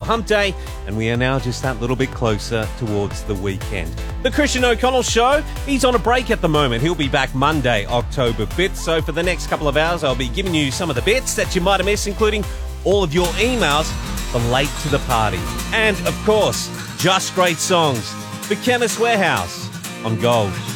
hump day, and we are now just that little bit closer towards the weekend. The Christian O'Connell Show, he's on a break at the moment. He'll be back Monday, October 5th. So for the next couple of hours, I'll be giving you some of the bits that you might have missed, including all of your emails for Late to the Party. And, of course, just great songs. The Chemist Warehouse on Gold.